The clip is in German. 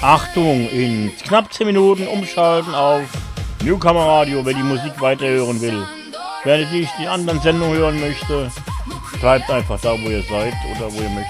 Achtung, in knapp 10 Minuten umschalten auf Newcomer Radio, wer die Musik weiterhören will. Wer nicht die anderen Sendungen hören möchte, bleibt einfach da, wo ihr seid oder wo ihr möchtet.